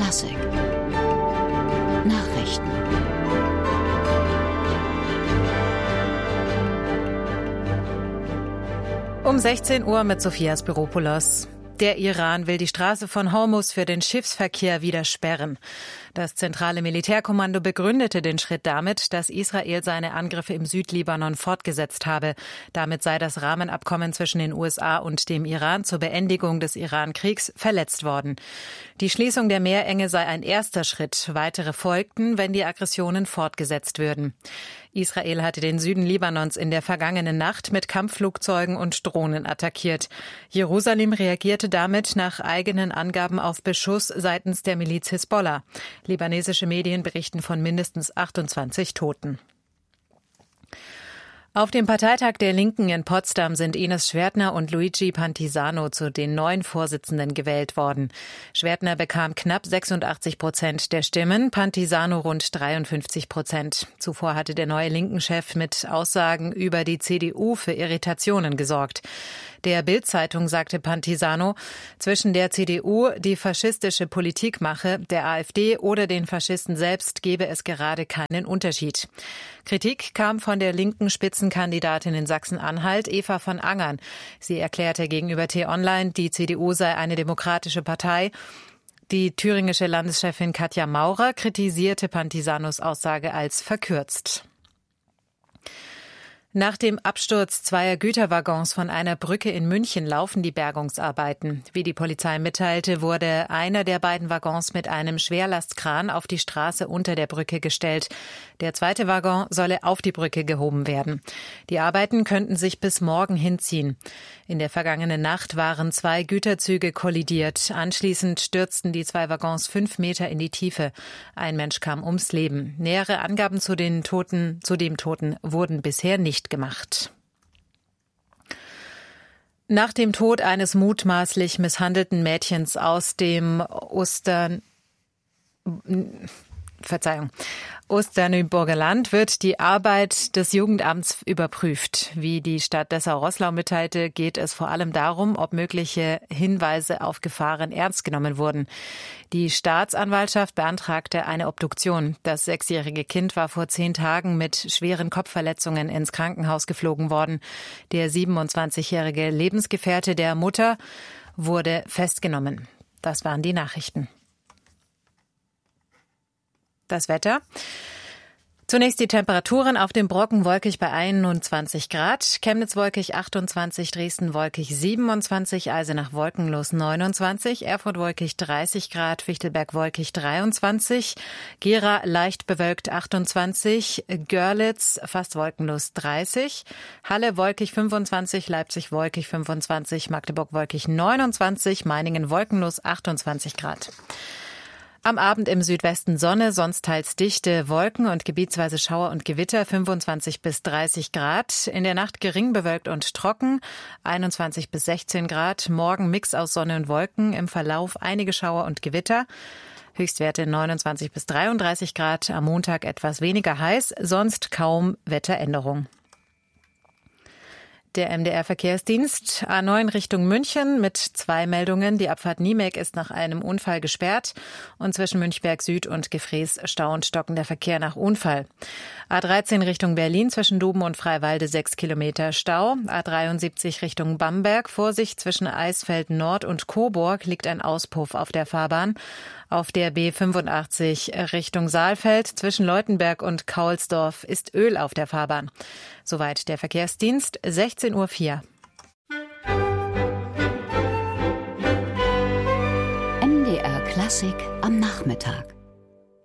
Klassik Nachrichten. Um 16 Uhr mit Sophia Spiropoulos. Der Iran will die Straße von Hormuz für den Schiffsverkehr wieder sperren. Das zentrale Militärkommando begründete den Schritt damit, dass Israel seine Angriffe im Südlibanon fortgesetzt habe. Damit sei das Rahmenabkommen zwischen den USA und dem Iran zur Beendigung des Iran-Kriegs verletzt worden. Die Schließung der Meerenge sei ein erster Schritt. Weitere folgten, wenn die Aggressionen fortgesetzt würden. Israel hatte den Süden Libanons in der vergangenen Nacht mit Kampfflugzeugen und Drohnen attackiert. Jerusalem reagierte damit nach eigenen Angaben auf Beschuss seitens der Miliz Hisbollah. Libanesische Medien berichten von mindestens 28 Toten. Auf dem Parteitag der Linken in Potsdam sind Ines Schwertner und Luigi Pantisano zu den neuen Vorsitzenden gewählt worden. Schwertner bekam knapp 86% der Stimmen, Pantisano rund 53%. Zuvor hatte der neue Linken-Chef mit Aussagen über die CDU für Irritationen gesorgt. Der Bild-Zeitung sagte Pantisano, zwischen der CDU, die faschistische Politik mache, der AfD oder den Faschisten selbst gebe es gerade keinen Unterschied. Kritik kam von der linken Spitzenkandidatin in Sachsen-Anhalt, Eva von Angern. Sie erklärte gegenüber T-Online, die CDU sei eine demokratische Partei. Die thüringische Landeschefin Katja Maurer kritisierte Pantisanos Aussage als verkürzt. Nach dem Absturz zweier Güterwaggons von einer Brücke in München laufen die Bergungsarbeiten. Wie die Polizei mitteilte, wurde einer der beiden Waggons mit einem Schwerlastkran auf die Straße unter der Brücke gestellt. Der zweite Waggon solle auf die Brücke gehoben werden. Die Arbeiten könnten sich bis morgen hinziehen. In der vergangenen Nacht waren zwei Güterzüge kollidiert. Anschließend stürzten die zwei Waggons 5 Meter in die Tiefe. Ein Mensch kam ums Leben. Nähere Angaben zu dem Toten wurden bisher nicht gemacht. Nach dem Tod eines mutmaßlich misshandelten Mädchens aus dem Osternüburger Land wird die Arbeit des Jugendamts überprüft. Wie die Stadt Dessau-Roßlau mitteilte, geht es vor allem darum, ob mögliche Hinweise auf Gefahren ernst genommen wurden. Die Staatsanwaltschaft beantragte eine Obduktion. Das 6-jährige Kind war vor 10 Tagen mit schweren Kopfverletzungen ins Krankenhaus geflogen worden. Der 27-jährige Lebensgefährte der Mutter wurde festgenommen. Das waren die Nachrichten. Das Wetter. Zunächst die Temperaturen auf dem Brocken wolkig bei 21 Grad, Chemnitz wolkig 28, Dresden wolkig 27, Eisenach wolkenlos 29, Erfurt wolkig 30 Grad, Fichtelberg wolkig 23, Gera leicht bewölkt 28, Görlitz fast wolkenlos 30, Halle wolkig 25, Leipzig wolkig 25, Magdeburg wolkig 29, Meiningen wolkenlos 28 Grad. Am Abend im Südwesten Sonne, sonst teils dichte Wolken und gebietsweise Schauer und Gewitter, 25 bis 30 Grad. In der Nacht gering bewölkt und trocken, 21 bis 16 Grad. Morgen Mix aus Sonne und Wolken, im Verlauf einige Schauer und Gewitter. Höchstwerte 29 bis 33 Grad. Am Montag etwas weniger heiß, sonst kaum Wetteränderung. Der MDR-Verkehrsdienst A9 Richtung München mit 2 Meldungen. Die Abfahrt Niemek ist nach einem Unfall gesperrt und zwischen Münchberg Süd und Gefrees stau- und stockender Verkehr nach Unfall. A13 Richtung Berlin zwischen Duben und Freiwalde 6 Kilometer Stau. A73 Richtung Bamberg. Vorsicht, zwischen Eisfeld Nord und Coburg liegt ein Auspuff auf der Fahrbahn. Auf der B85 Richtung Saalfeld zwischen Leutenberg und Kaulsdorf ist Öl auf der Fahrbahn. Soweit der Verkehrsdienst, 16:04 Uhr. MDR Klassik am Nachmittag.